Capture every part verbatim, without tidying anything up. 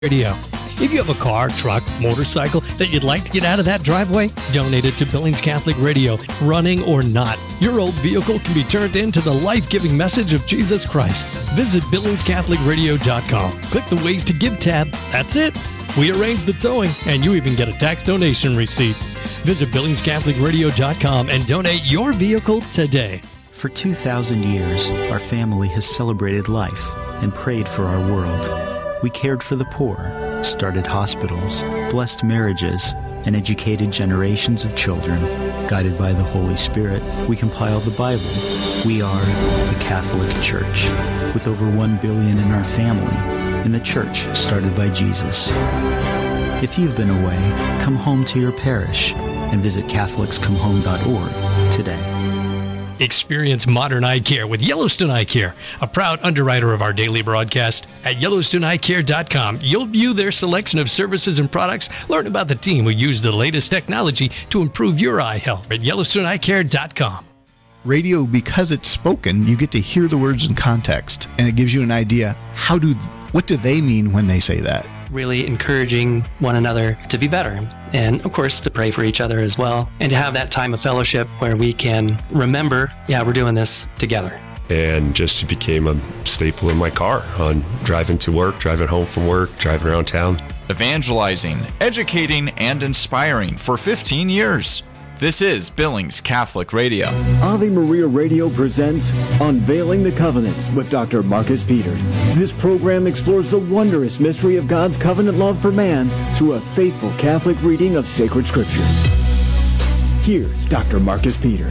Radio. If you have a car, truck, motorcycle that you'd like to get out of that driveway, donate it to Billings Catholic Radio, running or not. Your old vehicle can be turned into the life-giving message of Jesus Christ. Visit billings catholic radio dot com. Click the Ways to Give tab. That's it. We arrange the towing, and you even get a tax donation receipt. Visit billings catholic radio dot com and donate your vehicle today. For two thousand years, our family has celebrated life and prayed for our world. We cared for the poor, started hospitals, blessed marriages, and educated generations of children. Guided by the Holy Spirit, we compiled the Bible. We are the Catholic Church, with over one billion in our family, and the church started by Jesus. If you've been away, come home to your parish and visit catholics come home dot org today. Experience modern eye care with Yellowstone Eye Care, a proud underwriter of our daily broadcast. At yellowstone eye care dot com, you'll view their selection of services and products, learn about the team who use the latest technology to improve your eye health at yellowstone eye care dot com. Radio, because it's spoken, you get to hear the words in context, and it gives you an idea, how do, what do they mean when they say that? Really encouraging one another to be better. And of course, to pray for each other as well. And to have that time of fellowship where we can remember, yeah, we're doing this together. And just became a staple in my car on driving to work, driving home from work, driving around town. Evangelizing, educating, and inspiring for fifteen years. This is Billings Catholic Radio. Ave Maria Radio presents Unveiling the Covenant with Doctor Marcus Peter. This program explores the wondrous mystery of God's covenant love for man through a faithful Catholic reading of sacred scripture. Here's Doctor Marcus Peter.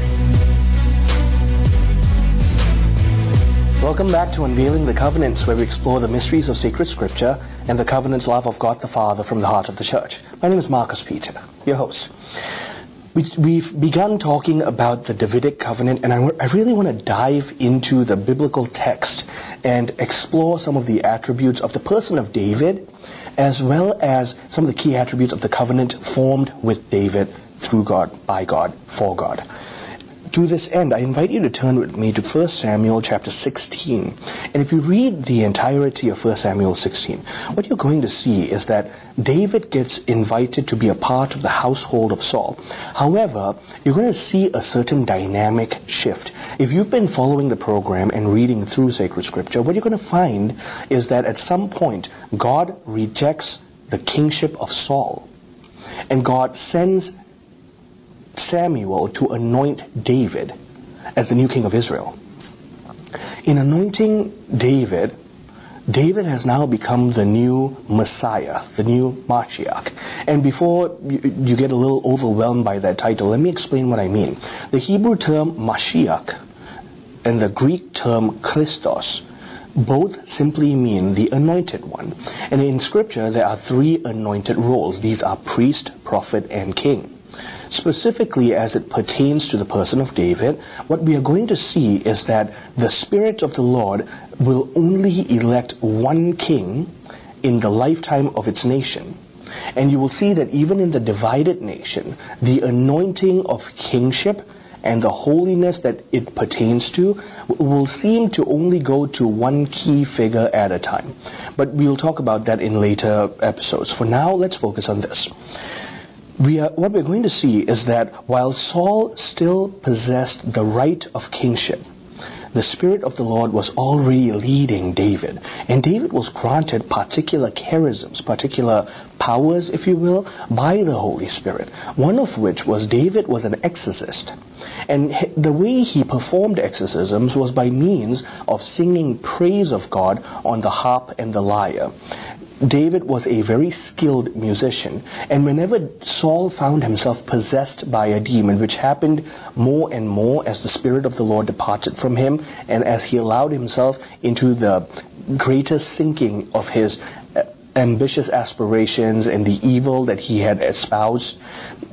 Welcome back to Unveiling the Covenants, where we explore the mysteries of sacred scripture and the covenant's love of God the Father from the heart of the Church. My name is Marcus Peter, your host. We've begun talking about the Davidic covenant, and I really want to dive into the biblical text and explore some of the attributes of the person of David, as well as some of the key attributes of the covenant formed with David through God, by God, for God. To this end, I invite you to turn with me to First Samuel chapter sixteen. And if you read the entirety of First Samuel sixteen, what you're going to see is that David gets invited to be a part of the household of Saul. However, you're going to see a certain dynamic shift. If you've been following the program and reading through sacred scripture, what you're going to find is that at some point, God rejects the kingship of Saul. And God sends Samuel to anoint David as the new king of Israel. In anointing David, David has now become the new Messiah, the new Mashiach. And before you, you get a little overwhelmed by that title, let me explain what I mean. The Hebrew term Mashiach and the Greek term Christos both simply mean the anointed one. And in Scripture, there are three anointed roles. These are priest, prophet, and king. Specifically, as it pertains to the person of David, what we are going to see is that the Spirit of the Lord will only elect one king in the lifetime of its nation. And you will see that even in the divided nation, the anointing of kingship and the holiness that it pertains to will seem to only go to one key figure at a time. But we'll talk about that in later episodes. For now, let's focus on this. We are, what we're going to see is that while Saul still possessed the right of kingship, the Spirit of the Lord was already leading David. And David was granted particular charisms, particular powers, if you will, by the Holy Spirit. One of which was David was an exorcist. And the way he performed exorcisms was by means of singing praise of God on the harp and the lyre. David was a very skilled musician, and whenever Saul found himself possessed by a demon, which happened more and more as the Spirit of the Lord departed from him, and as he allowed himself into the greater sinking of his ambitious aspirations and the evil that he had espoused,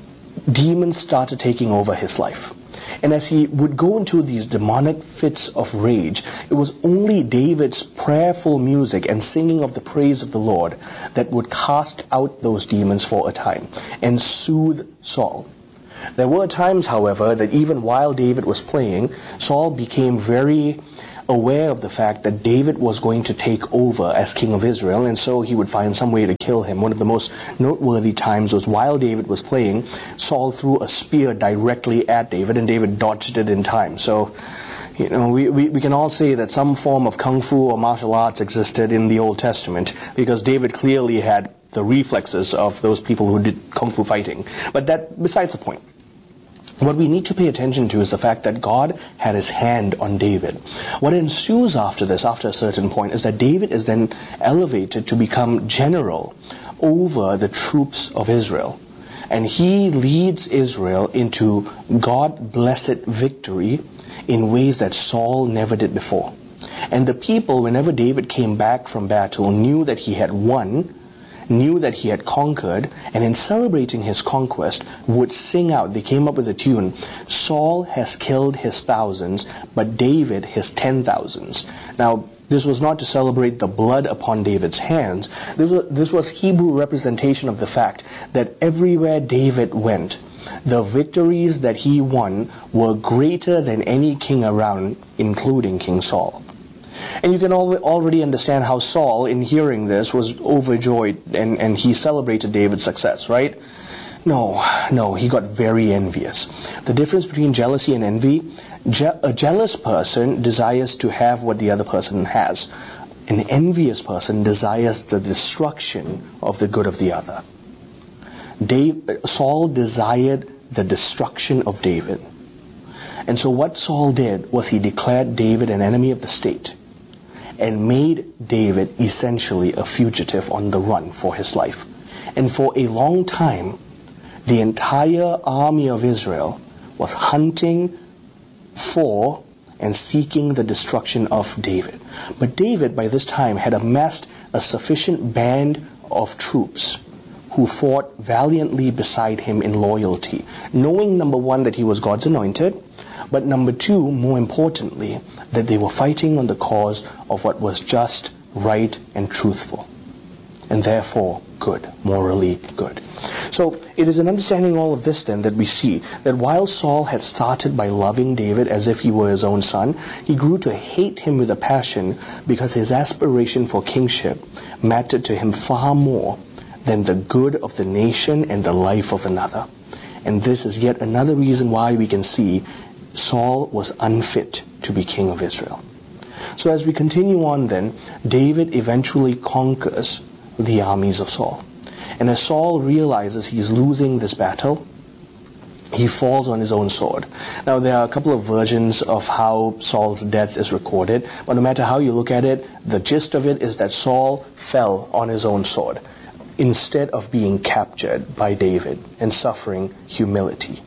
demons started taking over his life. And as he would go into these demonic fits of rage, it was only David's prayerful music and singing of the praise of the Lord that would cast out those demons for a time and soothe Saul. There were times, however, that even while David was playing, Saul became very aware of the fact that David was going to take over as king of Israel, and so he would find some way to kill him. One of the most noteworthy times was while David was playing, Saul threw a spear directly at David, and David dodged it in time. So, you know, we, we, we can all say that some form of kung fu or martial arts existed in the Old Testament, because David clearly had the reflexes of those people who did kung fu fighting. But that, besides the point. What we need to pay attention to is the fact that God had his hand on David. What ensues after this, after a certain point, is that David is then elevated to become general over the troops of Israel. And he leads Israel into God-blessed victory in ways that Saul never did before. And the people, whenever David came back from battle, knew that he had won, knew that he had conquered, and in celebrating his conquest would sing out. They came up with a tune, Saul has killed his thousands, but David his ten thousands. Now, this was not to celebrate the blood upon David's hands. This was, this was Hebrew representation of the fact that everywhere David went, the victories that he won were greater than any king around, including King Saul. And you can al- already understand how Saul, in hearing this, was overjoyed and, and he celebrated David's success, right? No, no, he got very envious. The difference between jealousy and envy, je- a jealous person desires to have what the other person has. An envious person desires the destruction of the good of the other. Dave, Saul desired the destruction of David. And so what Saul did was he declared David an enemy of the state, and made David essentially a fugitive on the run for his life. And for a long time, the entire army of Israel was hunting for and seeking the destruction of David. But David, by this time, had amassed a sufficient band of troops who fought valiantly beside him in loyalty, knowing, number one, that he was God's anointed, but number two, more importantly, that they were fighting on the cause of what was just, right, and truthful, and therefore good, morally good. So it is in understanding all of this then that we see that while Saul had started by loving David as if he were his own son, he grew to hate him with a passion because his aspiration for kingship mattered to him far more than the good of the nation and the life of another. And this is yet another reason why we can see Saul was unfit to be king of Israel. So as we continue on then, David eventually conquers the armies of Saul. And as Saul realizes he's losing this battle, he falls on his own sword. Now there are a couple of versions of how Saul's death is recorded, but no matter how you look at it, the gist of it is that Saul fell on his own sword instead of being captured by David and suffering humility.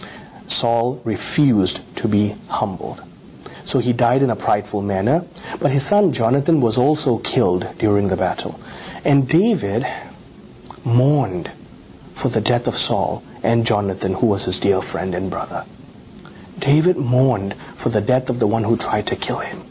Saul refused to be humbled. So he died in a prideful manner, but his son Jonathan was also killed during the battle. And David mourned for the death of Saul and Jonathan, who was his dear friend and brother. David mourned for the death of the one who tried to kill him.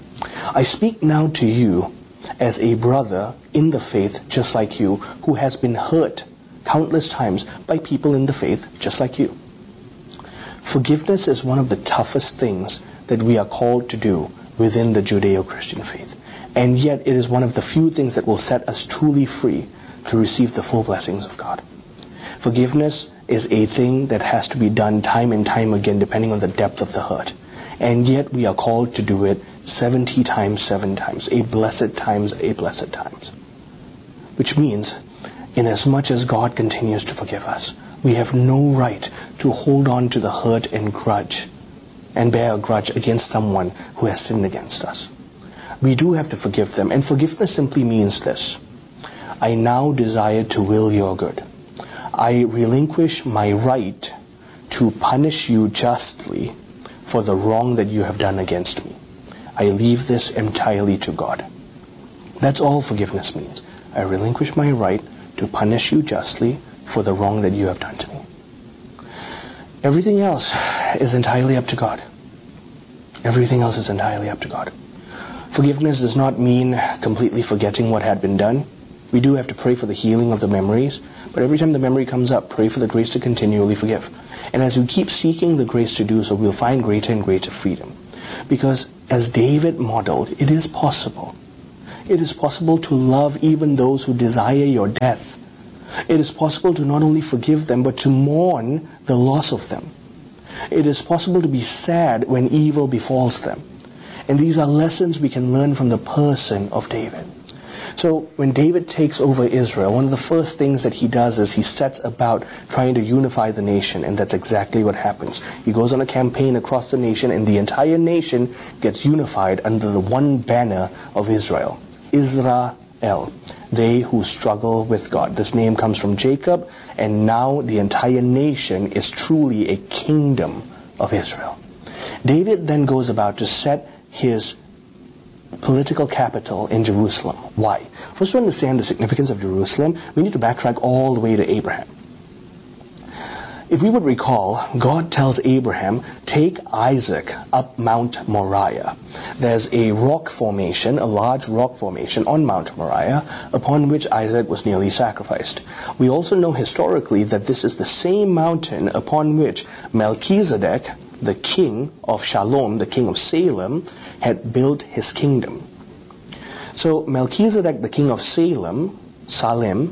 I speak now to you as a brother in the faith just like you, who has been hurt countless times by people in the faith just like you. Forgiveness is one of the toughest things that we are called to do within the Judeo-Christian faith. And yet it is one of the few things that will set us truly free to receive the full blessings of God. Forgiveness is a thing that has to be done time and time again depending on the depth of the hurt. And yet we are called to do it seventy times, seven times, a blessed times, a blessed times. Which means, inasmuch as God continues to forgive us, we have no right to hold on to the hurt and grudge and bear a grudge against someone who has sinned against us. We do have to forgive them, and forgiveness simply means this: I now desire to will your good. I relinquish my right to punish you justly for the wrong that you have done against me. I leave this entirely to God. That's all forgiveness means. I relinquish my right to punish you justly for the wrong that you have done to me. Everything else is entirely up to God. Everything else is entirely up to God. Forgiveness does not mean completely forgetting what had been done. We do have to pray for the healing of the memories, but every time the memory comes up, pray for the grace to continually forgive. And as we keep seeking the grace to do so, we'll find greater and greater freedom. Because as David modeled, it is possible. It is possible to love even those who desire your death. It is possible to not only forgive them, but to mourn the loss of them. It is possible to be sad when evil befalls them. And these are lessons we can learn from the person of David. So when David takes over Israel, one of the first things that he does is he sets about trying to unify the nation, and that's exactly what happens. He goes on a campaign across the nation, and the entire nation gets unified under the one banner of Israel, Israel, they who struggle with God. This name comes from Jacob, and now the entire nation is truly a kingdom of Israel. David then goes about to set his political capital in Jerusalem. Why? First, to understand the significance of Jerusalem, we need to backtrack all the way to Abraham. If we would recall, God tells Abraham, take Isaac up Mount Moriah. There's a rock formation, a large rock formation on Mount Moriah, upon which Isaac was nearly sacrificed. We also know historically that this is the same mountain upon which Melchizedek, the king of Shalom, the king of Salem, had built his kingdom. So Melchizedek, the king of Salem, Salem,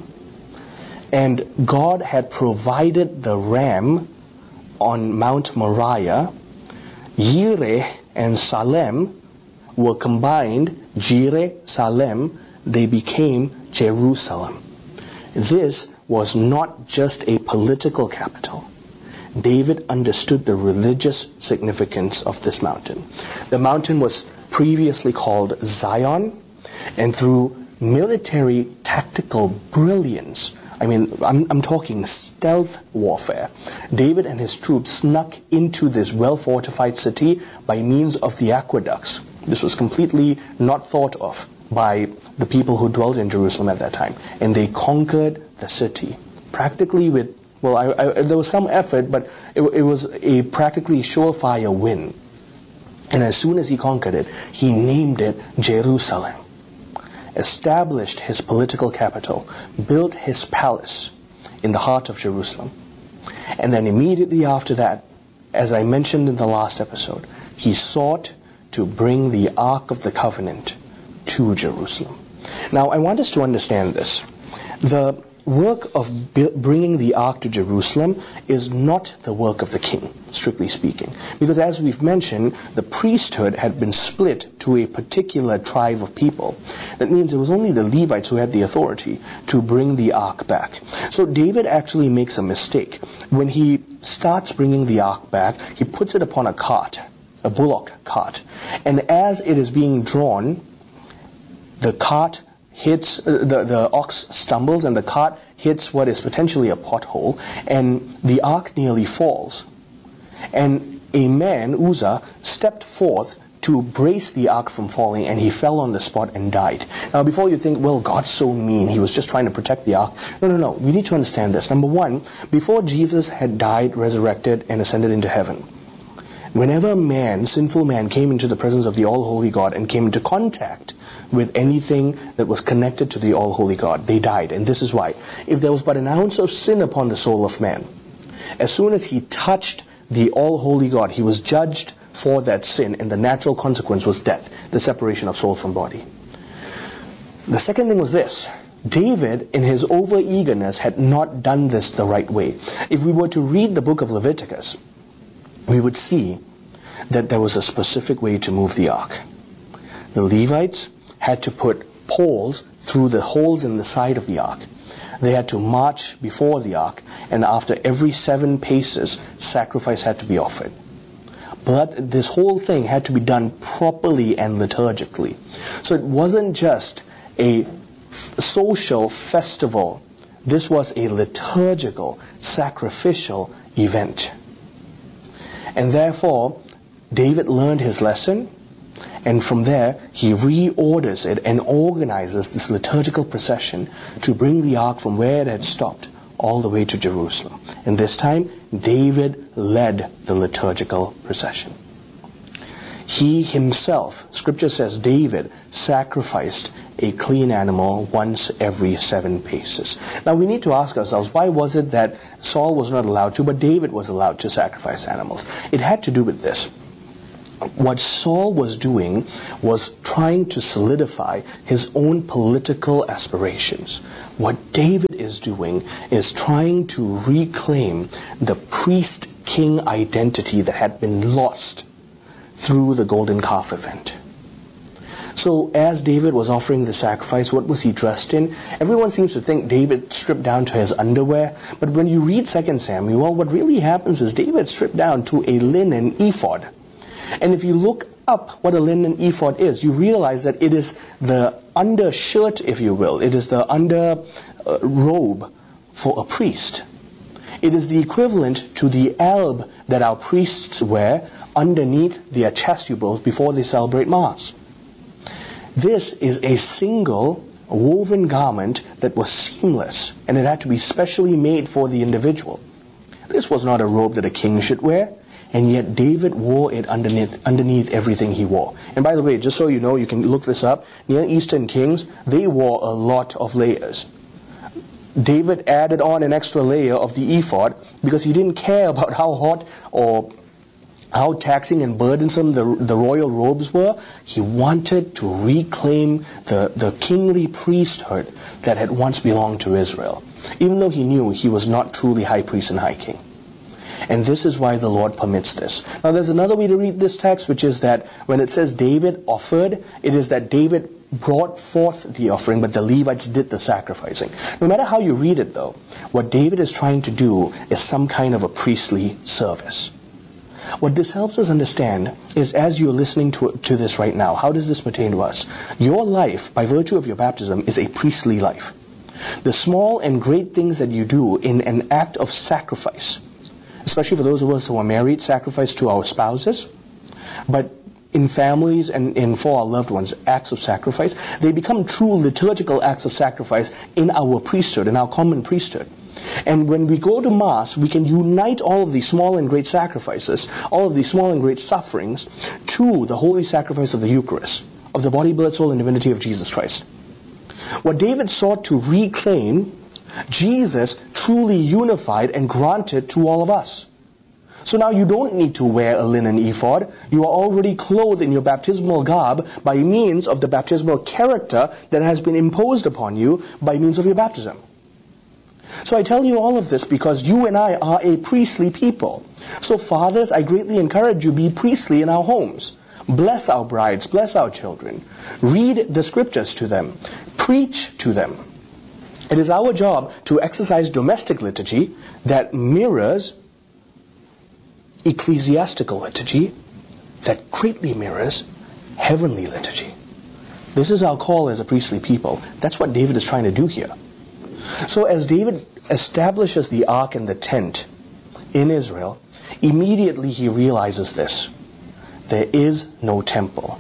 and God had provided the ram on Mount Moriah. Yireh and Salem were combined. Jireh, Salem, they became Jerusalem. This was not just a political capital. David understood the religious significance of this mountain. The mountain was previously called Zion, and through military tactical brilliance, I mean, I'm, I'm talking stealth warfare, David and his troops snuck into this well-fortified city by means of the aqueducts. This was completely not thought of by the people who dwelt in Jerusalem at that time. And they conquered the city, practically with, well, I, I, there was some effort, but it, it was a practically surefire win. And as soon as he conquered it, he named it Jerusalem, established his political capital, built his palace in the heart of Jerusalem. And then immediately after that, as I mentioned in the last episode, he sought to bring the Ark of the Covenant to Jerusalem. Now, I want us to understand this. The work of bringing the Ark to Jerusalem is not the work of the king, strictly speaking. Because as we've mentioned, the priesthood had been split to a particular tribe of people. That means it was only the Levites who had the authority to bring the Ark back. So David actually makes a mistake. When he starts bringing the Ark back, he puts it upon a cart, a bullock cart. And as it is being drawn, the cart hits, uh, the, the ox stumbles and the cart hits what is potentially a pothole, and the ark nearly falls. And a man, Uzzah, stepped forth to brace the ark from falling, and he fell on the spot and died. Now, before you think, well, God's so mean, he was just trying to protect the ark. No, no, no. We need to understand this. Number one, before Jesus had died, resurrected, and ascended into heaven, whenever man, sinful man, came into the presence of the all-holy God and came into contact with anything that was connected to the all-holy God, they died. And this is why. If there was but an ounce of sin upon the soul of man, as soon as he touched the all-holy God, he was judged for that sin, and the natural consequence was death, the separation of soul from body. The second thing was this. David, in his over-eagerness, had not done this the right way. If we were to read the book of Leviticus, we would see that there was a specific way to move the ark. The Levites had to put poles through the holes in the side of the ark. They had to march before the ark, and after every seven paces, sacrifice had to be offered. But this whole thing had to be done properly and liturgically. So it wasn't just a f- social festival. This was a liturgical, sacrificial event. And therefore, David learned his lesson, and from there, he reorders it and organizes this liturgical procession to bring the ark from where it had stopped all the way to Jerusalem. And this time, David led the liturgical procession. He himself, Scripture says, David sacrificed a clean animal once every seven paces. Now we need to ask ourselves, why was it that Saul was not allowed to, but David was allowed to sacrifice animals? It had to do with this. what Saul was doing was trying to solidify his own political aspirations. What David is doing is trying to reclaim the priest-king identity that had been lost through the golden calf event. So as David was offering the sacrifice, what was he dressed in? Everyone seems to think David stripped down to his underwear. But when you read Second Samuel, what really happens is David stripped down to a linen ephod. And if you look up what a linen ephod is, you realize that it is the undershirt, if you will. It is the under uh, robe for a priest. It is the equivalent to the alb that our priests wear underneath their chasubles before they celebrate Mass. This is a single woven garment that was seamless, and it had to be specially made for the individual. This was not a robe that a king should wear, and yet David wore it underneath, underneath everything he wore. And by the way, just so you know, you can look this up, Near Eastern kings, they wore a lot of layers. David added on an extra layer of the ephod because he didn't care about how hot or how taxing and burdensome the, the royal robes were. He wanted to reclaim the, the kingly priesthood that had once belonged to Israel, even though he knew he was not truly high priest and high king. And this is why the Lord permits this. Now there's another way to read this text, which is that when it says David offered, it is that David brought forth the offering, but the Levites did the sacrificing. No matter how you read it though, what David is trying to do is some kind of a priestly service. What this helps us understand is, as you're listening to, to this right now, how does this pertain to us? Your life, by virtue of your baptism, is a priestly life. The small and great things that you do in an act of sacrifice, especially for those of us who are married, sacrifice to our spouses, but in families and, and for our loved ones, acts of sacrifice, they become true liturgical acts of sacrifice in our priesthood, in our common priesthood. And when we go to Mass, we can unite all of these small and great sacrifices, all of these small and great sufferings, to the holy sacrifice of the Eucharist, of the body, blood, soul, and divinity of Jesus Christ. What David sought to reclaim, Jesus truly unified and granted to all of us. So now you don't need to wear a linen ephod. You are already clothed in your baptismal garb by means of the baptismal character that has been imposed upon you by means of your baptism. So I tell you all of this because you and I are a priestly people. So fathers, I greatly encourage you, be priestly in our homes. Bless our brides, bless our children. Read the scriptures to them. Preach to them. It is our job to exercise domestic liturgy that mirrors ecclesiastical liturgy, that greatly mirrors heavenly liturgy. This is our call as a priestly people. That's what David is trying to do here. So as David establishes the ark and the tent in Israel, immediately he realizes this: there is no temple.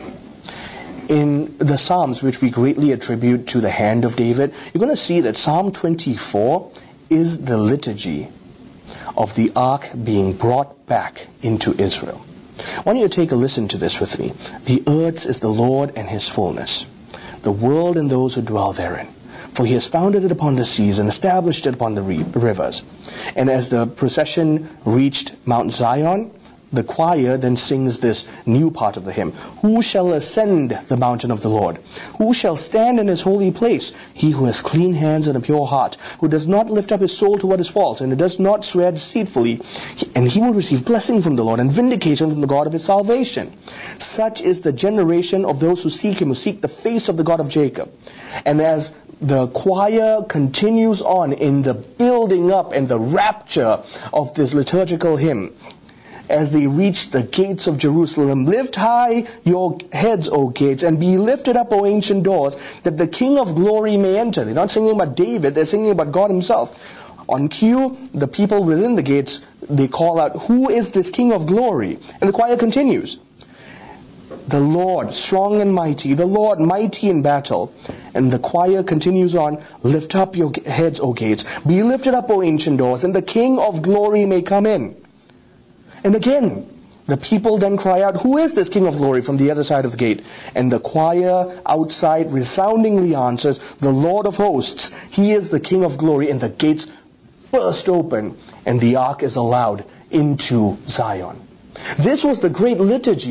In the Psalms, which we greatly attribute to the hand of David, you're going to see that Psalm twenty-four is the liturgy of the ark being brought back into Israel. I want you to take a listen to this with me. The earth is the Lord and his fullness, the world and those who dwell therein. For he has founded it upon the seas and established it upon the rivers. And as the procession reached Mount Zion, the choir then sings this new part of the hymn. Who shall ascend the mountain of the Lord? Who shall stand in his holy place? He who has clean hands and a pure heart, who does not lift up his soul to what is false, and who does not swear deceitfully, and he will receive blessing from the Lord and vindication from the God of his salvation. Such is the generation of those who seek him, who seek the face of the God of Jacob. And as the choir continues on in the building up and the rapture of this liturgical hymn, as they reach the gates of Jerusalem, lift high your heads, O gates, and be lifted up, O ancient doors, that the King of glory may enter. They're not singing about David, they're singing about God himself. On cue, the people within the gates, they call out, who is this King of glory? And the choir continues. The Lord, strong and mighty, the Lord, mighty in battle. And the choir continues on, lift up your heads, O gates, be lifted up, O ancient doors, and the King of glory may come in. And again, the people then cry out, who is this King of glory, from the other side of the gate? And the choir outside resoundingly answers, the Lord of hosts, he is the King of glory. And the gates burst open, and the ark is allowed into Zion. This was the great liturgy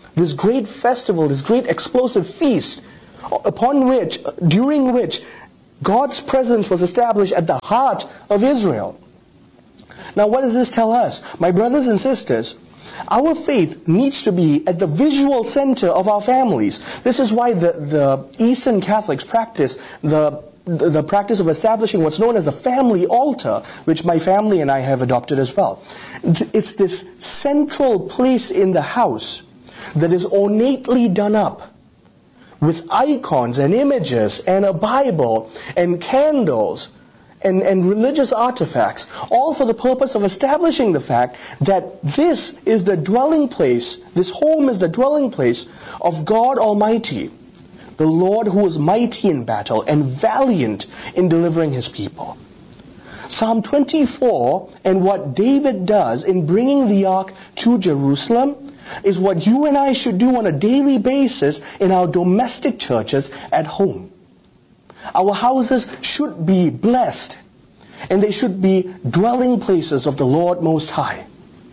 this great festival, this great explosive feast, upon which, during which God's presence was established at the heart of Israel. Now, what does this tell us? My brothers and sisters, our faith needs to be at the visual center of our families. This is why the, the Eastern Catholics practice the, the, the practice of establishing what's known as the family altar, which my family and I have adopted as well. It's this central place in the house that is ornately done up with icons and images and a Bible and candles and, and religious artifacts, all for the purpose of establishing the fact that this is the dwelling place, this home is the dwelling place of God Almighty, the Lord who is mighty in battle and valiant in delivering His people. Psalm twenty-four and what David does in bringing the ark to Jerusalem is what you and I should do on a daily basis in our domestic churches at home. Our houses should be blessed, and they should be dwelling places of the Lord Most High.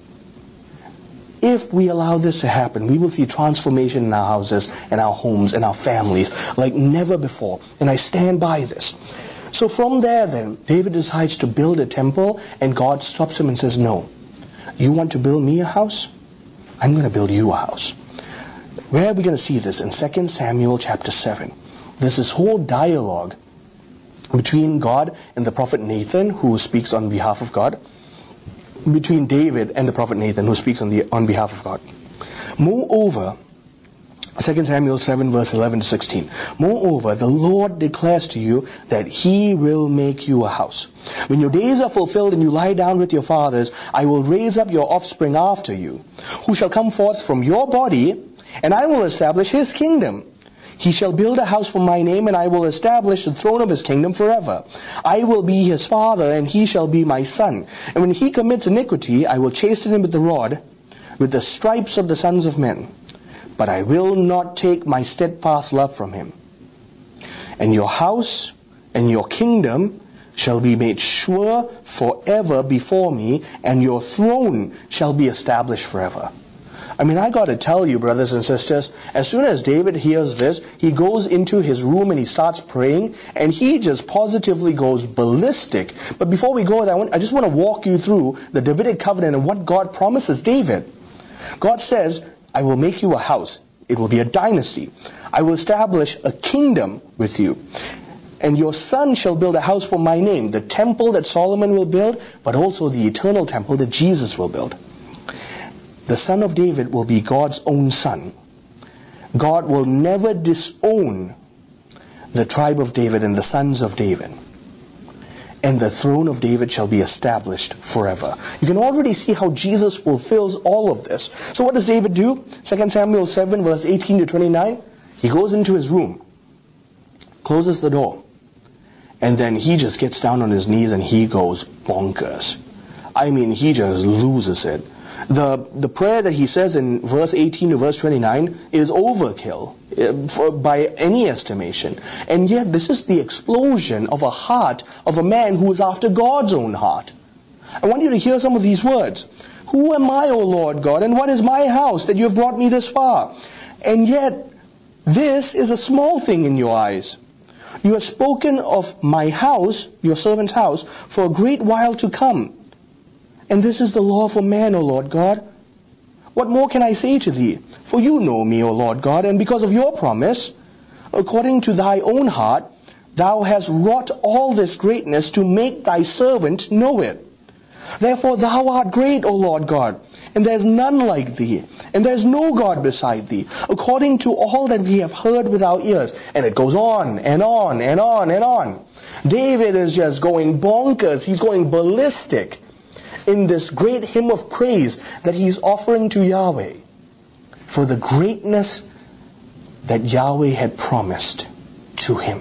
If we allow this to happen, we will see transformation in our houses and our homes and our families like never before. And I stand by this. So from there then, David decides to build a temple, and God stops him and says, no, you want to build me a house? I'm going to build you a house. Where are we going to see this? In Second Samuel chapter seven. There's this whole dialogue between God and the prophet Nathan, who speaks on behalf of God, between David and the prophet Nathan, who speaks on, the, on behalf of God. Moreover, Second Samuel seven verse eleven to sixteen. Moreover, the Lord declares to you that He will make you a house. When your days are fulfilled and you lie down with your fathers, I will raise up your offspring after you, who shall come forth from your body, and I will establish His kingdom. He shall build a house for my name, and I will establish the throne of His kingdom forever. I will be His father, and he shall be my son. And when he commits iniquity, I will chasten him with the rod, with the stripes of the sons of men. But I will not take my steadfast love from him. And your house and your kingdom shall be made sure forever before me, and your throne shall be established forever. I mean, I got to tell you, brothers and sisters, as soon as David hears this, he goes into his room and he starts praying, and he just positively goes ballistic. But before we go there, I, want, I just want to walk you through the Davidic covenant and what God promises David. God says, I will make you a house. It will be a dynasty. I will establish a kingdom with you. And your son shall build a house for my name, the temple that Solomon will build, but also the eternal temple that Jesus will build. The son of David will be God's own son. God will never disown the tribe of David and the sons of David. And the throne of David shall be established forever. You can already see how Jesus fulfills all of this. So what does David do? Second Samuel seven verse eighteen to twenty-nine. He goes into his room, closes the door, and then he just gets down on his knees and he goes bonkers. I mean, he just loses it. The, the prayer that he says in verse eighteen to verse twenty-nine is overkill uh, for, by any estimation. And yet this is the explosion of a heart of a man who is after God's own heart. I want you to hear some of these words. Who am I, O Lord God, and what is my house that you have brought me this far? And yet this is a small thing in your eyes. You have spoken of my house, your servant's house, for a great while to come. And this is the law for man, O Lord God. What more can I say to thee? For you know me, O Lord God, and because of your promise, according to thy own heart, thou hast wrought all this greatness to make thy servant know it. Therefore thou art great, O Lord God, and there is none like thee, and there is no God beside thee, according to all that we have heard with our ears. And it goes on and on and on and on. David is just going bonkers. He's going ballistic in this great hymn of praise that he's offering to Yahweh for the greatness that Yahweh had promised to him.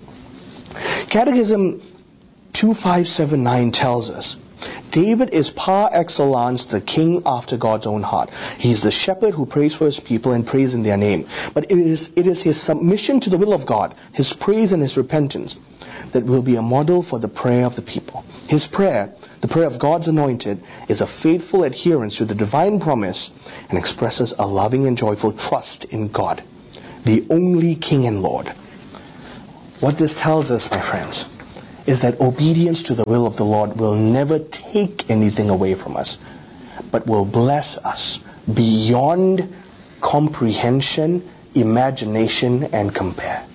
Catechism two five seven nine tells us, David is par excellence the king after God's own heart. He is the shepherd who prays for his people and prays in their name. But it is, it is his submission to the will of God, his praise and his repentance, that will be a model for the prayer of the people. His prayer, the prayer of God's anointed, is a faithful adherence to the divine promise and expresses a loving and joyful trust in God, the only King and Lord. What this tells us, my friends, is that obedience to the will of the Lord will never take anything away from us, but will bless us beyond comprehension, imagination, and compare.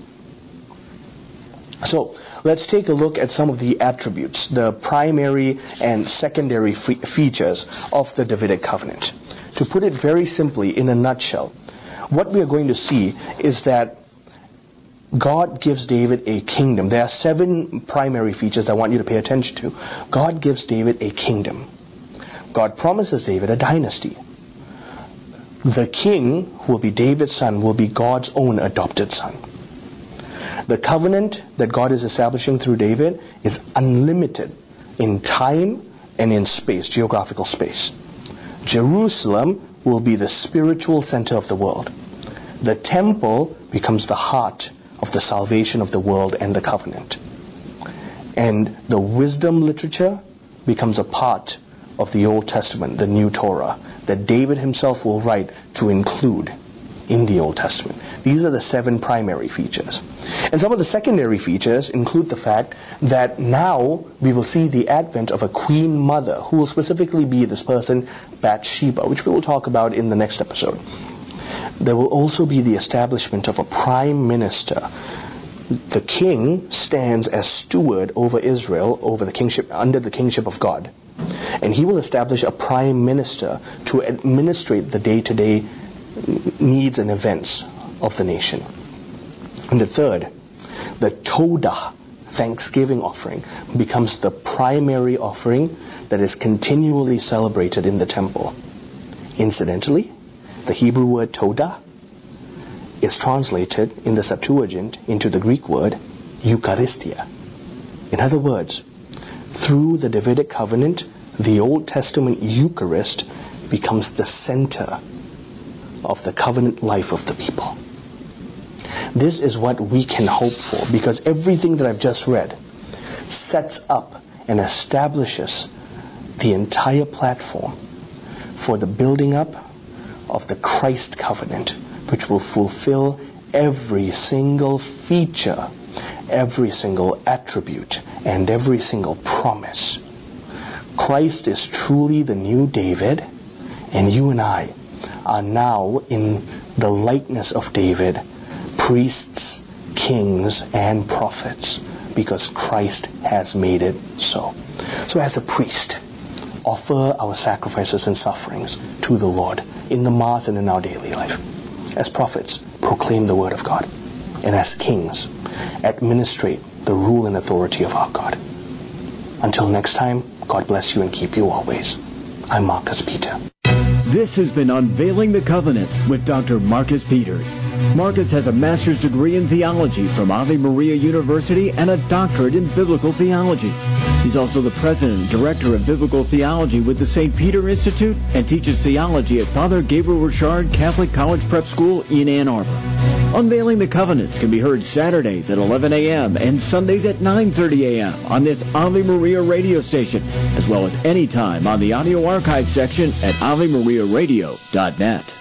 So, let's take a look at some of the attributes, the primary and secondary fe- features of the Davidic covenant. To put it very simply, in a nutshell, what we are going to see is that God gives David a kingdom. There are seven primary features I want you to pay attention to. God gives David a kingdom. God promises David a dynasty. The king, who will be David's son, will be God's own adopted son. The covenant that God is establishing through David is unlimited in time and in space, geographical space. Jerusalem will be the spiritual center of the world. The temple becomes the heart of the salvation of the world and the covenant. And the wisdom literature becomes a part of the Old Testament, the New Torah, that David himself will write to include in the Old Testament. These are the seven primary features. And some of the secondary features include the fact that now we will see the advent of a queen mother who will specifically be this person, Bathsheba, which we will talk about in the next episode. There will also be the establishment of a prime minister. The king stands as steward over Israel, over the kingship, under the kingship of God. And he will establish a prime minister to administrate the day-to-day needs and events of the nation. And the third, the Todah, thanksgiving offering, becomes the primary offering that is continually celebrated in the temple. Incidentally, the Hebrew word Todah is translated in the Septuagint into the Greek word Eucharistia. In other words, through the Davidic covenant, the Old Testament Eucharist becomes the center of the covenant life of the people. This is what we can hope for, because everything that I've just read sets up and establishes the entire platform for the building up of the Christ covenant, which will fulfill every single feature, every single attribute, and every single promise. Christ is truly the new David, and you and I are now in the likeness of David, priests, kings, and prophets, because Christ has made it so. So as a priest, offer our sacrifices and sufferings to the Lord in the Mass and in our daily life. As prophets, proclaim the word of God. And as kings, administrate the rule and authority of our God. Until next time, God bless you and keep you always. I'm Marcus Peter. This has been Unveiling the Covenants with Doctor Marcus Peters. Marcus has a master's degree in theology from Ave Maria University and a doctorate in biblical theology. He's also the president and director of biblical theology with the Saint Peter Institute and teaches theology at Father Gabriel Richard Catholic College Prep School in Ann Arbor. Unveiling the Covenants can be heard Saturdays at eleven a.m. and Sundays at nine thirty a.m. on this Ave Maria radio station, as well as anytime on the audio archive section at ave maria radio dot net.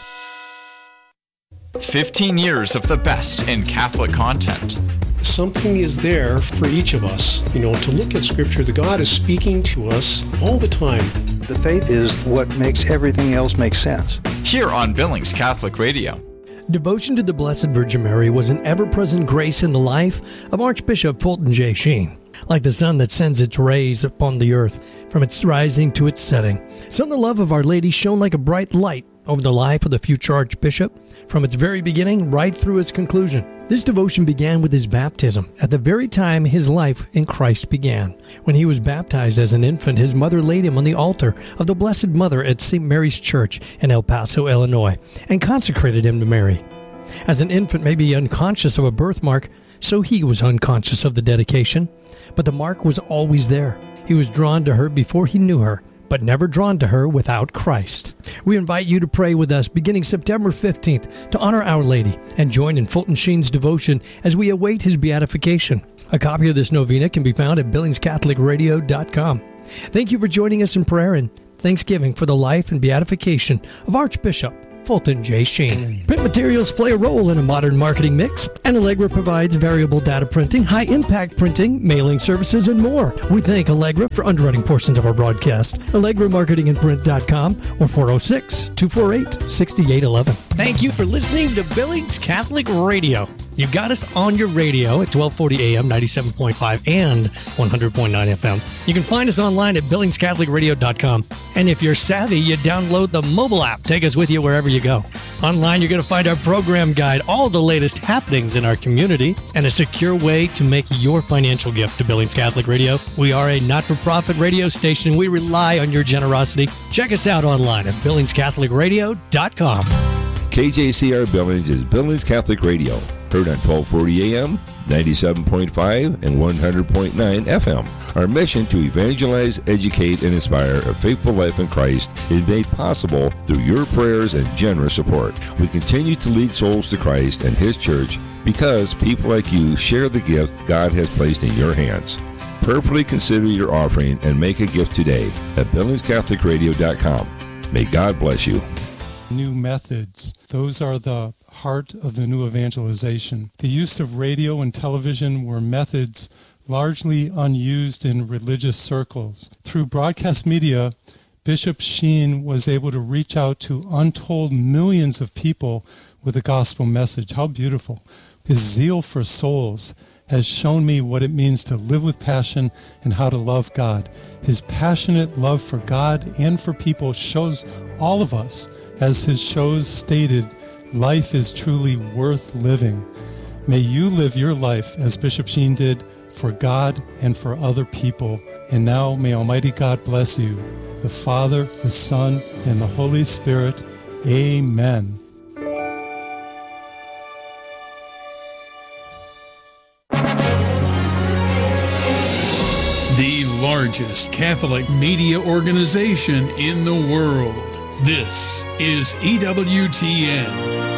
fifteen years of the best in Catholic content. Something is there for each of us, you know, to look at Scripture. The God is speaking to us all the time. The faith is what makes everything else make sense. Here on Billings Catholic Radio. Devotion to the Blessed Virgin Mary was an ever-present grace in the life of Archbishop Fulton J. Sheen. Like the sun that sends its rays upon the earth from its rising to its setting, so the love of Our Lady shone like a bright light over the life of the future Archbishop from its very beginning right through its conclusion. This devotion began with his baptism at the very time his life in Christ began. When he was baptized as an infant, his mother laid him on the altar of the Blessed Mother at Saint Mary's Church in El Paso, Illinois, and consecrated him to Mary. As an infant may be unconscious of a birthmark, so he was unconscious of the dedication. But the mark was always there. He was drawn to her before he knew her, but never drawn to her without Christ. We invite you to pray with us beginning September fifteenth to honor Our Lady and join in Fulton Sheen's devotion as we await his beatification. A copy of this novena can be found at billings catholic radio dot com. Thank you for joining us in prayer and thanksgiving for the life and beatification of Archbishop Fulton J. Sheen. Print materials play a role in a modern marketing mix, and Allegra provides variable data printing, high-impact printing, mailing services, and more. We thank Allegra for underwriting portions of our broadcast. Allegra Marketing and Print dot com or four oh six, two four eight, six eight one one. Thank you for listening to Billings Catholic Radio. You got us on your radio at twelve forty A M, ninety-seven point five, and one hundred point nine F M. You can find us online at billings catholic radio dot com. And if you're savvy, you download the mobile app. Take us with you wherever you go. Online, you're going to find our program guide, all the latest happenings in our community, and a secure way to make your financial gift to Billings Catholic Radio. We are a not-for-profit radio station. We rely on your generosity. Check us out online at billings catholic radio dot com. K J C R Billings is Billings Catholic Radio. Heard on twelve forty A M, ninety-seven point five, and one hundred point nine F M. Our mission to evangelize, educate, and inspire a faithful life in Christ is made possible through your prayers and generous support. We continue to lead souls to Christ and His church because people like you share the gift God has placed in your hands. Prayerfully consider your offering and make a gift today at billings catholic radio dot com. May God bless you. New methods. Those are the heart of the new evangelization. The use of radio and television were methods largely unused in religious circles. Through broadcast media, Bishop Sheen was able to reach out to untold millions of people with the gospel message. How beautiful. His zeal for souls has shown me what it means to live with passion and how to love God. His passionate love for God and for people shows all of us, as his shows stated, life is truly worth living. May you live your life as Bishop Sheen did, for God and for other people. And now may Almighty God bless you, the Father, the Son, and the Holy Spirit. Amen. The largest Catholic media organization in the world. This is E W T N.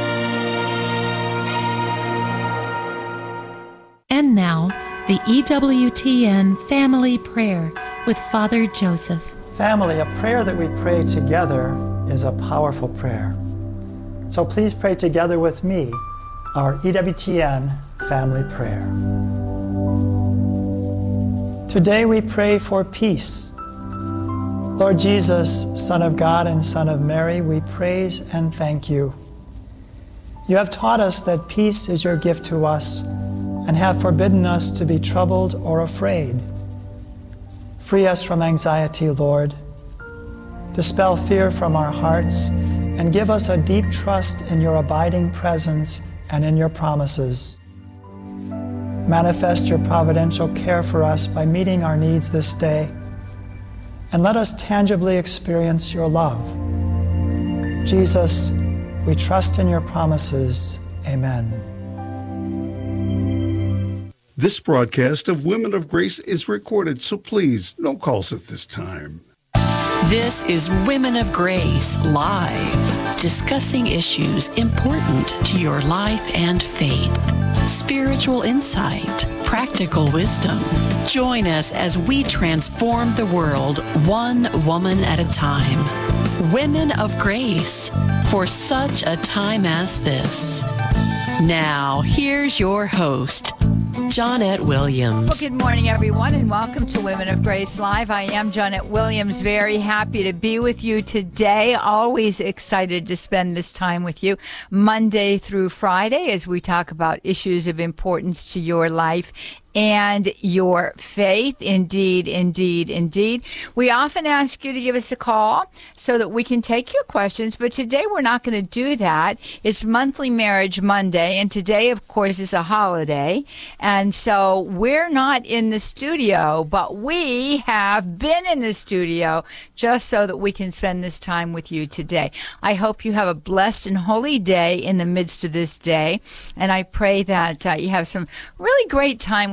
And now, the E W T N Family Prayer with Father Joseph. Family, a prayer that we pray together is a powerful prayer. So please pray together with me our E W T N Family Prayer. Today we pray for peace. Lord Jesus, Son of God and Son of Mary, we praise and thank you. You have taught us that peace is your gift to us and have forbidden us to be troubled or afraid. Free us from anxiety, Lord. Dispel fear from our hearts and give us a deep trust in your abiding presence and in your promises. Manifest your providential care for us by meeting our needs this day, and let us tangibly experience your love. Jesus, we trust in your promises. Amen. This broadcast of Women of Grace is recorded, so please, no calls at this time. This is Women of Grace Live, discussing issues important to your life and faith. Spiritual insight, practical wisdom. Join us as we transform the world one woman at a time. Women of Grace, for such a time as this. Now, here's your host, Johnette Williams. Well, good morning, everyone, and welcome to Women of Grace Live. I am Johnette Williams, very happy to be with you today. Always excited to spend this time with you, Monday through Friday, as we talk about issues of importance to your life and your faith. Indeed, indeed, indeed. We often ask you to give us a call so that we can take your questions, but today we're not going to do that. It's Monthly Marriage Monday, and today, of course, is a holiday, and so we're not in the studio, but we have been in the studio just so that we can spend this time with you today. I hope you have a blessed and holy day in the midst of this day, and I pray that uh, you have some really great time with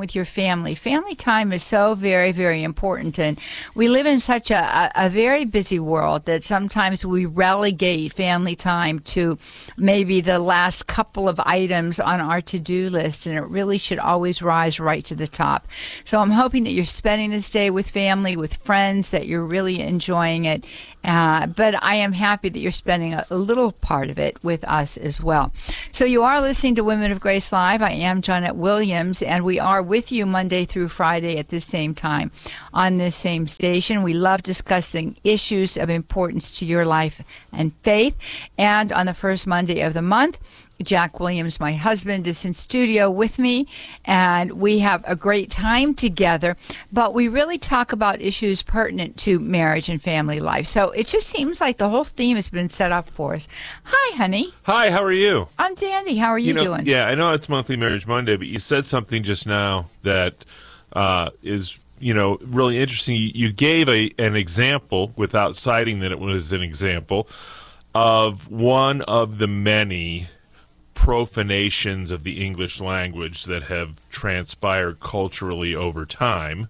with your family. Family time is so very, very important. And we live in such a, a, a very busy world that sometimes we relegate family time to maybe the last couple of items on our to-do list, and it really should always rise right to the top. So I'm hoping that you're spending this day with family, with friends, that you're really enjoying it. Uh, but I am happy that you're spending a, a little part of it with us as well. So you are listening to Women of Grace Live. I am Janet Williams, and we are with you Monday through Friday at this same time on this same station. We love discussing issues of importance to your life and faith. And on the first Monday of the month, Jack Williams, my husband, is in studio with me, and we have a great time together, but we really talk about issues pertinent to marriage and family life. So it just seems like the whole theme has been set up for us. Hi, honey. Hi, how are you? I'm dandy. How are you, you know, doing? Yeah, I know it's Monthly Marriage Monday, but you said something just now that uh, is, you know, really interesting. You, you gave a an example, without citing that it was an example, of one of the many profanations of the English language that have transpired culturally over time.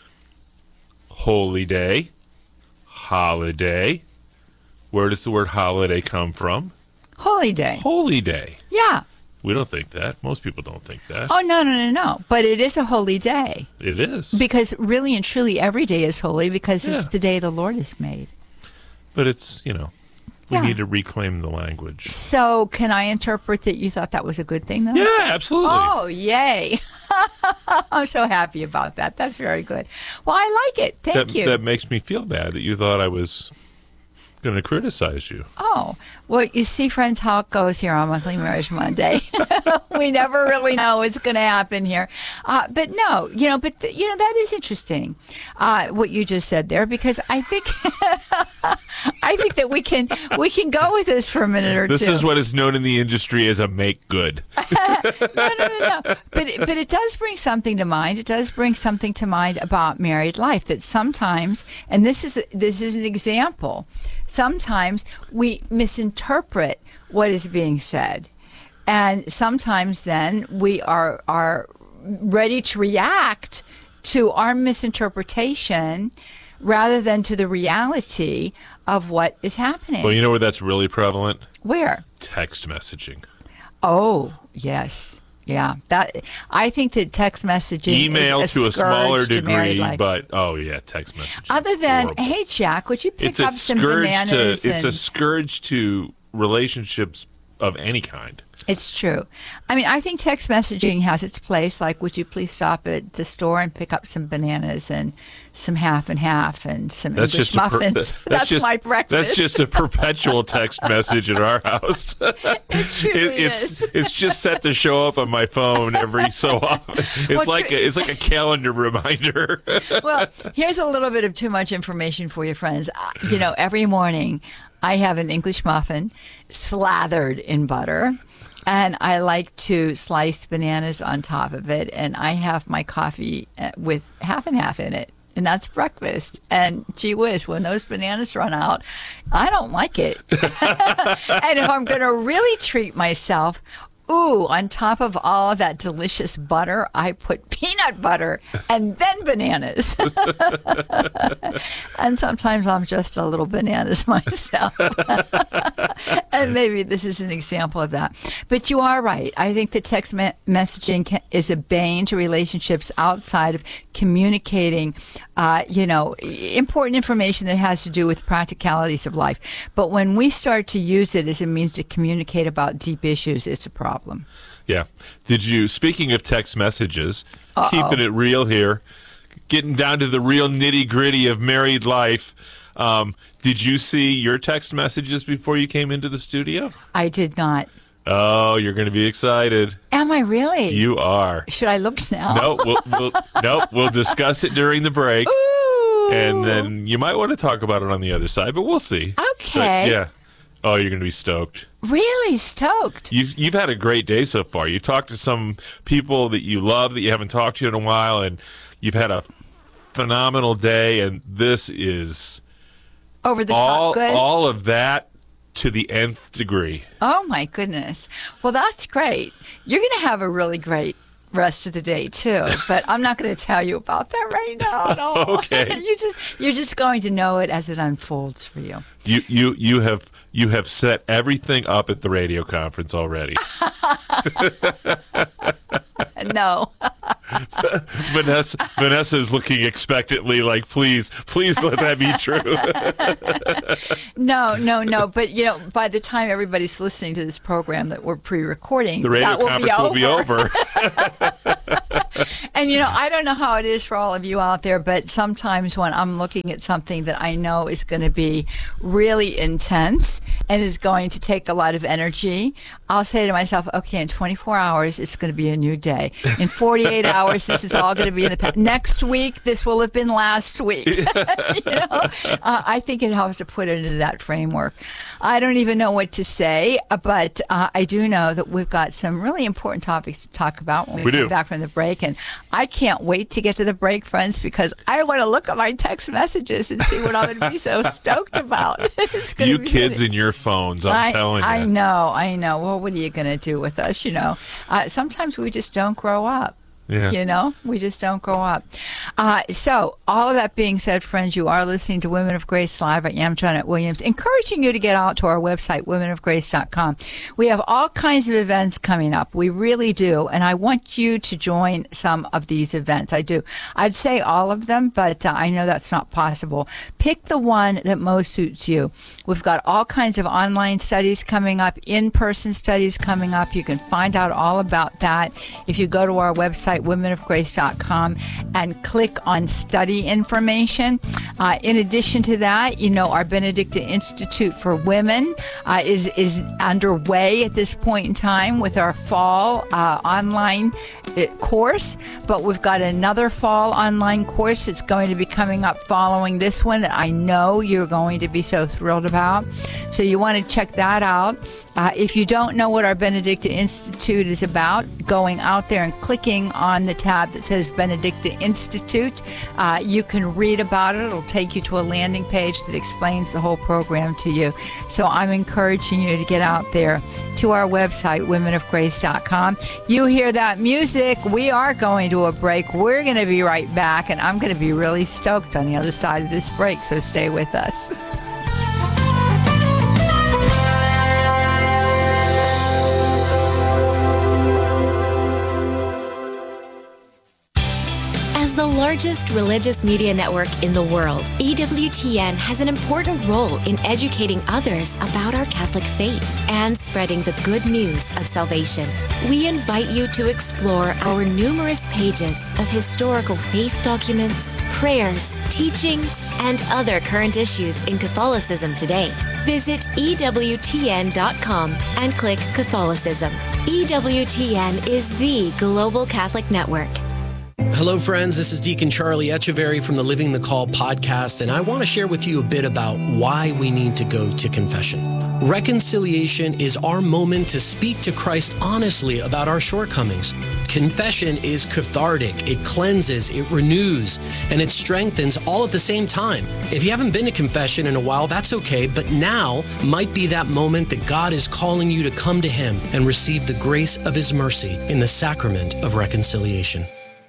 Holy day, holiday. Where does the word holiday come from? Holy day. Holy day. Yeah. We don't think that. Most people don't think that. Oh, no, no, no, no. But it is a holy day. It is. Because really and truly every day is holy because Yeah. it's the day the Lord has made. But it's, you know, we Yeah. need to reclaim the language. So can I interpret that you thought that was a good thing, though? Yeah, absolutely. Oh, yay. I'm so happy about that. That's very good. Well, I like it. Thank that, you. That makes me feel bad that you thought I was going to criticize you. Oh, well, you see, friends, how it goes here on Monthly Marriage Monday. We never really know what's going to happen here. Uh, but no, you know, but, th- you know, that is interesting, uh, what you just said there, because I think I think that we can we can go with this for a minute or This two. is what is known in the industry as a make good. no, no, no, no. But it, but it does bring something to mind. It does bring something to mind about married life that sometimes, and this is this is an example. Sometimes we misinterpret what is being said, and sometimes then we are are ready to react to our misinterpretation rather than to the reality of what is happening. Well, you know where that's really prevalent? Where? Text messaging. Oh, yes. Yeah. That I think that text messaging Email is a to a smaller scourge to married degree, life. but oh yeah, text messaging. Other than, hey, Jack, would you pick It's a up some scourge to bananas? it's a and- scourge to relationships of any kind. It's true. I mean, I think text messaging has its place. Like, would you please stop at the store and pick up some bananas and some half and half and some That's English just a per- muffins? that- that's that's just, my breakfast. That's just a perpetual text message at our house. It truly it's is. it's just set to show up on my phone every so often. It's Well, like tr- a, it's like a calendar reminder. Well, here's a little bit of too much information for you, friends. Uh, You know, every morning I have an English muffin slathered in butter. And I like to slice bananas on top of it. And I have my coffee uh, with half and half in it. And that's breakfast. And gee whiz, when those bananas run out, I don't like it. And if I'm going to really treat myself, ooh, on top of all of that delicious butter, I put peanut butter and then bananas. And sometimes I'm just a little bananas myself. And maybe this is an example of that. But you are right. I think that text me- messaging can, is a bane to relationships outside of communicating, uh, you know, important information that has to do with practicalities of life. But when we start to use it as a means to communicate about deep issues, it's a problem. Yeah. Did you, speaking of text messages, Uh-oh. keeping it real here, getting down to the real nitty gritty of married life, um, did you see your text messages before you came into the studio? I did not. Oh, you're going to be excited. Am I really? You are. Should I look now? No, we'll, we'll, no, we'll discuss it during the break. Ooh. And then you might want to talk about it on the other side, but we'll see. Okay. But, yeah. Oh, you're going to be stoked. Really stoked. You've you've had a great day so far. You've talked to some people that you love that you haven't talked to in a while, and you've had a phenomenal day. And this is Over the all top good? all of that to the nth degree. Oh, my goodness. Well, that's great. You're going to have a really great rest of the day too, but I'm not going to tell you about that right now. No. Okay. you just you're just going to know it as it unfolds for you. You you you have you have set everything up at the radio conference already. No. Vanessa Vanessa is looking expectantly, like, please, please let that be true. no, no, no. But you know, by the time everybody's listening to this program that we're pre-recording, the radio that will conference be will be over. And you know, I don't know how it is for all of you out there, but sometimes when I'm looking at something that I know is going to be really intense and is going to take a lot of energy, I'll say to myself, okay, in twenty-four hours, it's going to be a new day. In forty-eight hours, this is all going to be in the past. Next week, this will have been last week. you know, uh, I think it helps to put it into that framework. I don't even know what to say, but uh, I do know that we've got some really important topics to talk about when we, we come do. back from the break. And I can't wait to get to the break, friends, because I want to look at my text messages and see what I'm going to be so stoked about. It's gonna You be kids really- and your phones, I'm I, telling you. I know, I know. Well, what are you going to do with us, you know? Uh, sometimes we just don't grow up. Yeah. You know, we just don't grow up. Uh, so, all of that being said, friends, you are listening to Women of Grace Live. I am Janet Williams, encouraging you to get out to our website, women of grace dot com. We have all kinds of events coming up. We really do. And I want you to join some of these events. I do. I'd say all of them, but uh, I know that's not possible. Pick the one that most suits you. We've got all kinds of online studies coming up, in-person studies coming up. You can find out all about that if you go to our website, women of grace dot com, and click on study information. Uh, in addition to that, you know, our Benedicta Institute for Women uh, is, is underway at this point in time with our fall uh, online uh, course, but we've got another fall online course that's going to be coming up following this one that I know you're going to be so thrilled about. So you want to check that out. Uh, if you don't know what our Benedicta Institute is about, going out there and clicking on the tab that says Benedicta Institute, uh, you can read about it. It'll take you to a landing page that explains the whole program to you. So I'm encouraging you to get out there to our website, women of grace dot com. You hear that music, we are going to a break. We're going to be right back, and I'm going to be really stoked on the other side of this break, so stay with us. As the largest religious media network in the world, E W T N has an important role in educating others about our Catholic faith and spreading the good news of salvation. We invite you to explore our numerous pages of historical faith documents, prayers, teachings, and other current issues in Catholicism today. Visit E W T N dot com and click Catholicism. E W T N is the global Catholic network. Hello, friends. This is Deacon Charlie Echeverry from the Living the Call podcast, and I want to share with you a bit about why we need to go to confession. Reconciliation is our moment to speak to Christ honestly about our shortcomings. Confession is cathartic. It cleanses, it renews, and it strengthens all at the same time. If you haven't been to confession in a while, that's okay, but now might be that moment that God is calling you to come to Him and receive the grace of His mercy in the sacrament of reconciliation.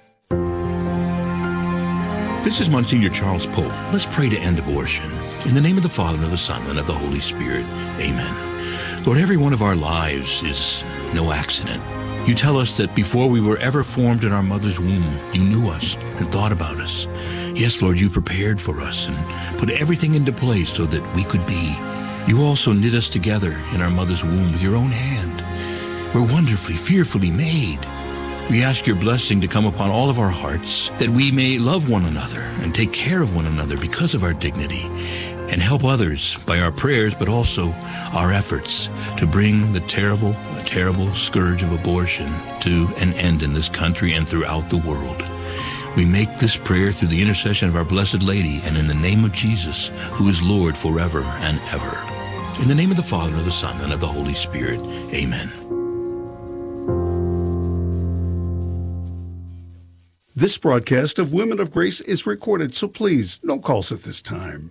This is Monsignor Charles Pope. Let's pray to end abortion. In the name of the Father, and of the Son, and of the Holy Spirit. Amen. Lord, every one of our lives is no accident. You tell us that before we were ever formed in our mother's womb, you knew us and thought about us. Yes, Lord, you prepared for us and put everything into place so that we could be. You also knit us together in our mother's womb with your own hand. We're wonderfully, fearfully made. We ask your blessing to come upon all of our hearts, that we may love one another and take care of one another because of our dignity, and help others by our prayers, but also our efforts to bring the terrible, terrible scourge of abortion to an end in this country and throughout the world. We make this prayer through the intercession of our Blessed Lady and in the name of Jesus, who is Lord forever and ever. In the name of the Father, and of the Son, and of the Holy Spirit. Amen. This broadcast of Women of Grace is recorded, so please, no calls at this time.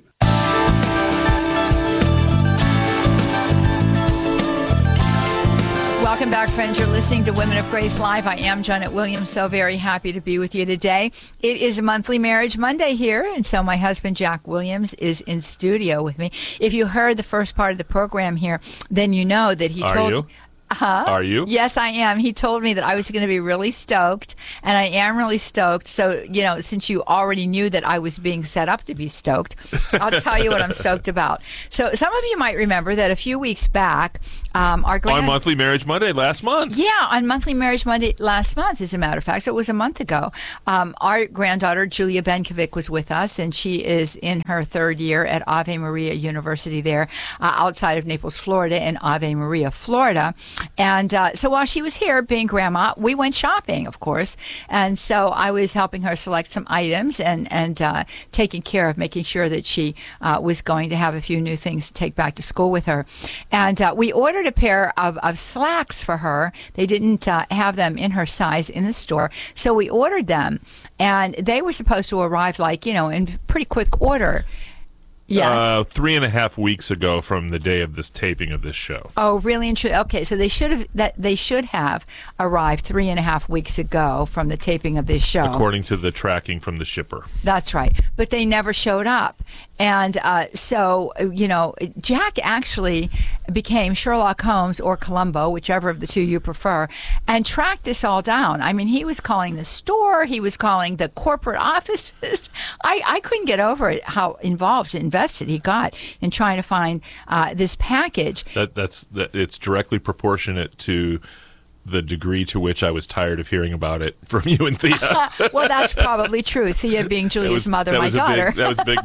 Welcome back, friends. You're listening to Women of Grace Live. I am Janet Williams, so very happy to be with you today. It is a monthly Marriage Monday here, and so my husband, Jack Williams, is in studio with me. If you heard the first part of the program here, then you know that he Are told... you? Huh? Are you? Yes, I am. He told me that I was going to be really stoked, and I am really stoked. So, you know, since you already knew that I was being set up to be stoked, I'll tell you what I'm stoked about. So some of you might remember that a few weeks back, um, our grand... On Monthly Marriage Monday last month. Yeah, on Monthly Marriage Monday last month, as a matter of fact. So it was a month ago. Um, our granddaughter, Julia Benkovic, was with us, and she is in her third year at Ave Maria University there uh, outside of Naples, Florida, in Ave Maria, Florida. And uh, so while she was here being grandma, we went shopping, of course. And so I was helping her select some items and, and uh, taking care of making sure that she uh, was going to have a few new things to take back to school with her. And uh, we ordered a pair of, of slacks for her. They didn't uh, have them in her size in the store. So we ordered them, and they were supposed to arrive, like, you know, in pretty quick order. Yes. Uh, three and a half weeks ago from the day of this taping of this show. Oh, really and true. Okay, so they should have that they should have arrived three and a half weeks ago from the taping of this show, according to the tracking from the shipper. That's right, but they never showed up, and uh, so you know, Jack actually became Sherlock Holmes or Columbo, whichever of the two you prefer, and tracked this all down. I mean, he was calling the store, he was calling the corporate offices. I I couldn't get over it how involved and invested he got in trying to find uh, this package. That that's that it's directly proportionate to the degree to which I was tired of hearing about it from you and Thea. Well, that's probably true. Thea being Julia's was, mother, my was daughter. Big, that was a big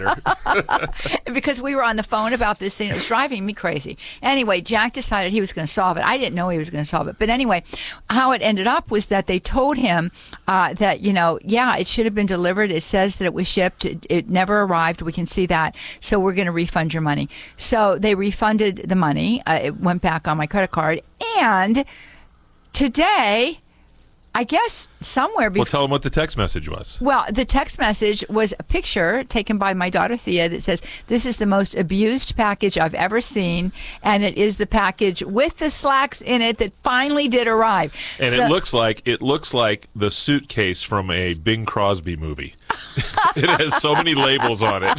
motivator. Because we were on the phone about this thing. It was driving me crazy. Anyway, Jack decided he was going to solve it. I didn't know he was going to solve it. But anyway, how it ended up was that they told him uh, that, you know, yeah, it should have been delivered. It says that it was shipped. It, it never arrived. We can see that. So we're going to refund your money. So they refunded the money. Uh, it went back on my credit card. And today, I guess somewhere... Be- well, tell them what the text message was. Well, the text message was a picture taken by my daughter Thea that says, "This is the most abused package I've ever seen, and it is the package with the slacks in it that finally did arrive." And so, it looks like it looks like the suitcase from a Bing Crosby movie. It has so many labels on it.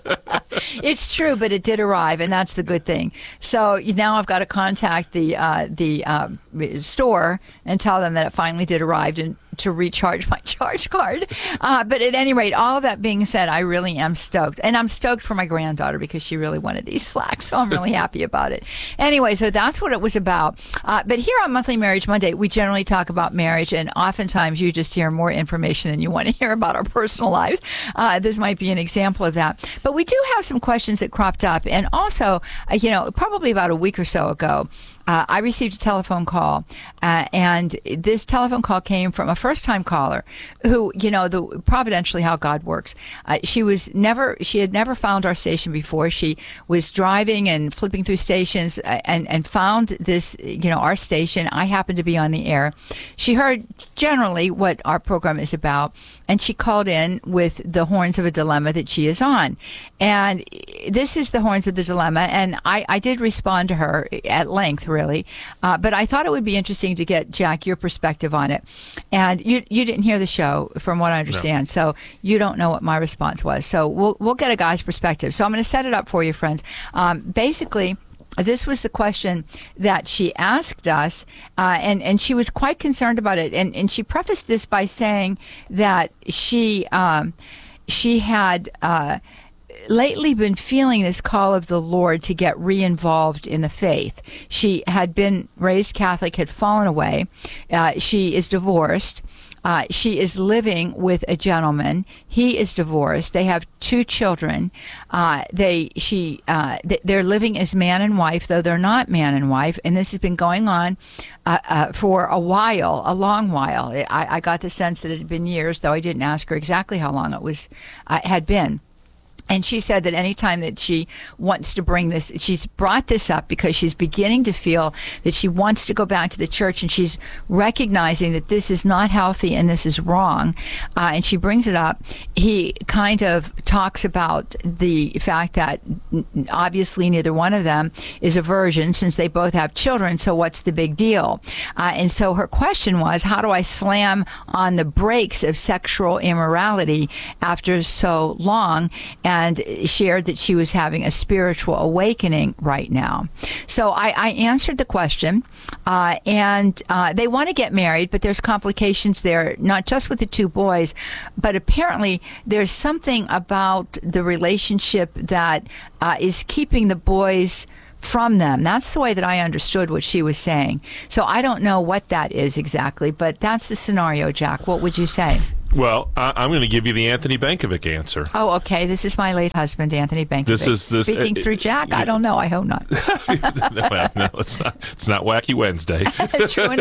It's true, but it did arrive, and that's the good thing. So now I've got to contact the uh, the um, store and tell them that it finally did arrive and to recharge my charge card. Uh, but at any rate, all of that being said, I really am stoked. And I'm stoked for my granddaughter because she really wanted these slacks, so I'm really happy about it. Anyway, so that's what it was about. Uh, but here on Monthly Marriage Monday, we generally talk about marriage, and oftentimes you just hear more information than you want to hear about our personal lives. Uh, this might be an example of that. But we do have some questions that cropped up. And also, uh, you know, probably about a week or so ago, Uh, I received a telephone call, uh, and this telephone call came from a first-time caller who, you know, the providentially how God works. Uh, she was never, she had never found our station before. She was driving and flipping through stations and, and found this, you know, our station. I happened to be on the air. She heard generally what our program is about, and she called in with the horns of a dilemma that she is on. And this is the horns of the dilemma, and I, I did respond to her at length, really. Uh, but I thought it would be interesting to get, Jack, your perspective on it. And you you didn't hear the show, from what I understand, no. So you don't know what my response was. So we'll we'll get a guy's perspective. So I'm going to set it up for you, friends. Um, basically, this was the question that she asked us, uh, and, and she was quite concerned about it. And, and she prefaced this by saying that she, um, she had... Uh, lately been feeling this call of the Lord to get re-involved in the faith. She had been raised Catholic, had fallen away. Uh, she is divorced. Uh, she is living with a gentleman. He is divorced. They have two children. Uh, they, she, uh, th- they're living as man and wife, though they're not man and wife. And this has been going on uh, uh, for a while, a long while. I, I got the sense that it had been years, though I didn't ask her exactly how long it was uh, had been. And she said that anytime that she wants to bring this, she's brought this up because she's beginning to feel that she wants to go back to the church, and she's recognizing that this is not healthy and this is wrong. Uh, and she brings it up. He kind of talks about the fact that obviously neither one of them is a virgin since they both have children, so what's the big deal? Uh, and so her question was, how do I slam on the brakes of sexual immorality after so long? And and shared that she was having a spiritual awakening right now. So I, I answered the question, uh, and uh, they want to get married, but there's complications there, not just with the two boys, but apparently there's something about the relationship that uh, is keeping the boys from them. That's the way that I understood what she was saying. So I don't know what that is exactly, but that's the scenario, Jack. What would you say? Well, I, I'm going to give you the Anthony Bankovic answer. Oh, okay. This is my late husband, Anthony Bankovic. This is this, Speaking uh, through Jack? Uh, I don't know. I hope not. no, no, it's not. It's not Wacky Wednesday. True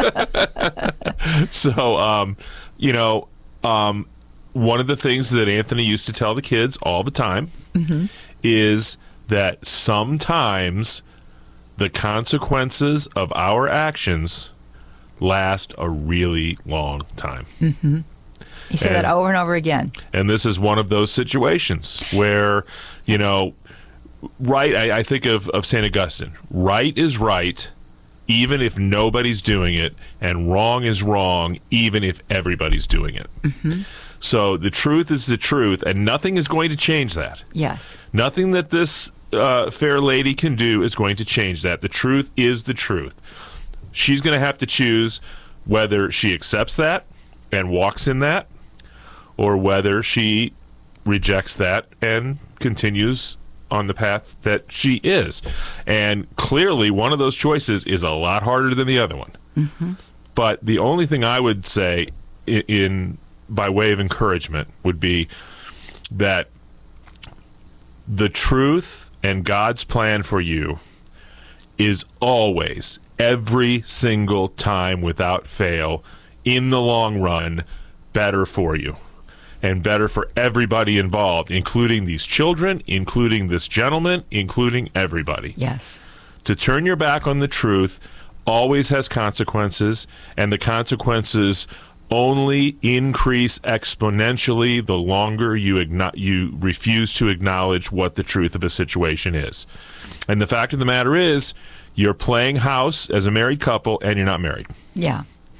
enough. So, um, you know, um, one of the things that Anthony used to tell the kids all the time mm-hmm. is that sometimes the consequences of our actions last a really long time. Mm-hmm. He said and, that over and over again. And this is one of those situations where, you know, right, I, I think of, of Saint Augustine. Right is right, even if nobody's doing it, and wrong is wrong, even if everybody's doing it. Mm-hmm. So the truth is the truth, and nothing is going to change that. Yes. Nothing that this uh, fair lady can do is going to change that. The truth is the truth. She's going to have to choose whether she accepts that and walks in that, or whether she rejects that and continues on the path that she is. And clearly, one of those choices is a lot harder than the other one. Mm-hmm. But the only thing I would say in, in by way of encouragement would be that the truth and God's plan for you is always, every single time without fail, in the long run, better for you and better for everybody involved, including these children, including this gentleman, including everybody. Yes. To turn your back on the truth always has consequences, and the consequences only increase exponentially the longer you igno- you refuse to acknowledge what the truth of a situation is. And the fact of the matter is, you're playing house as a married couple, and you're not married. Yeah.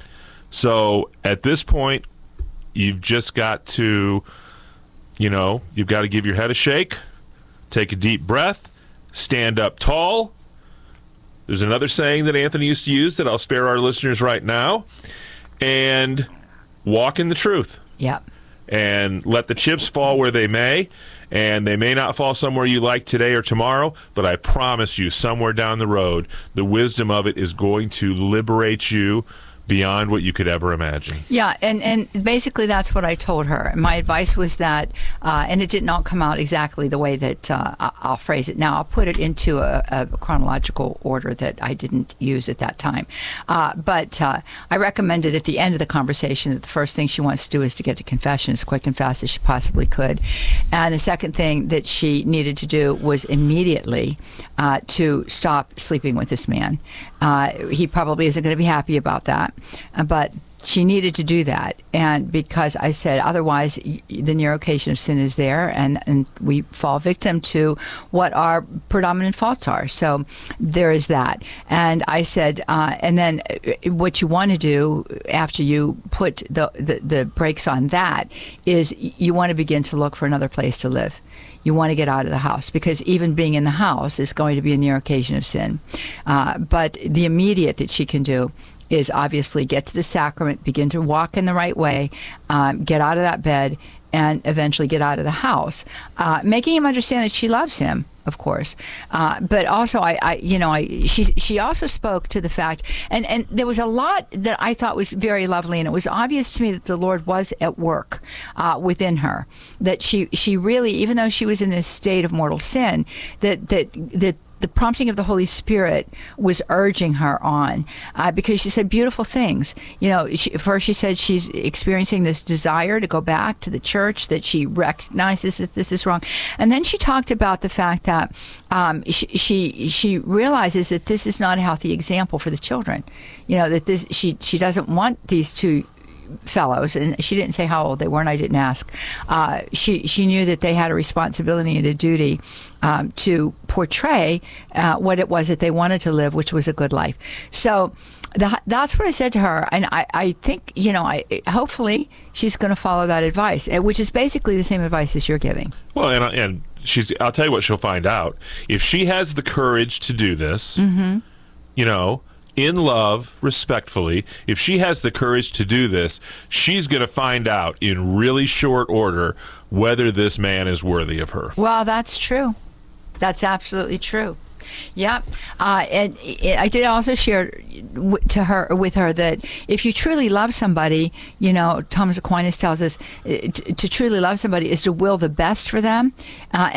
So at this point, you've just got to, you know, you've got to give your head a shake, take a deep breath, stand up tall. There's another saying that Anthony used to use that I'll spare our listeners right now, and walk in the truth. Yeah. And let the chips fall where they may, and they may not fall somewhere you like today or tomorrow, but I promise you, somewhere down the road, the wisdom of it is going to liberate you beyond what you could ever imagine. Yeah, and, and basically that's what I told her. My advice was that, uh, and it did not come out exactly the way that uh, I'll phrase it now. I'll put it into a, a chronological order that I didn't use at that time. Uh, but uh, I recommended at the end of the conversation that the first thing she wants to do is to get to confession as quick and fast as she possibly could. And the second thing that she needed to do was immediately uh, to stop sleeping with this man. Uh, he probably isn't going to be happy about that. Uh, but she needed to do that, and because I said otherwise y- the neurocation of sin is there, and, and we fall victim to what our predominant faults are. So there is that. And I said, uh, and then what you want to do after you put the, the, the brakes on that is you want to begin to look for another place to live. You want to get out of the house, because even being in the house is going to be a near occasion of sin. Uh, but the immediate that she can do is obviously get to the sacrament, begin to walk in the right way, um, get out of that bed, and eventually get out of the house, uh, making him understand that she loves him, of course. Uh, but also, I, I, you know, I, she, she also spoke to the fact, and, and there was a lot that I thought was very lovely, and it was obvious to me that the Lord was at work uh, within her. That she, she really, even though she was in this state of mortal sin, that that that the prompting of the Holy Spirit was urging her on, uh, because she said beautiful things. You know, she, first she said she's experiencing this desire to go back to the church, that she recognizes that this is wrong. And then she talked about the fact that um, she, she she realizes that this is not a healthy example for the children. You know, that this she she doesn't want these two fellows, and she didn't say how old they were, and I didn't ask. Uh, she she knew that they had a responsibility and a duty um, to portray uh, what it was that they wanted to live, which was a good life. So the, that's what I said to her, and I, I think, you know, I hopefully she's going to follow that advice, which is basically the same advice as you're giving. Well, and and she's. I'll tell you what she'll find out. If she has the courage to do this, mm-hmm. you know, in love, respectfully, if she has the courage to do this, she's going to find out in really short order whether this man is worthy of her. Well, that's true. That's absolutely true. Yeah, uh, and it, I did also share w- to her with her that if you truly love somebody, you know, Thomas Aquinas tells us uh, t- to truly love somebody is to will the best for them. Uh,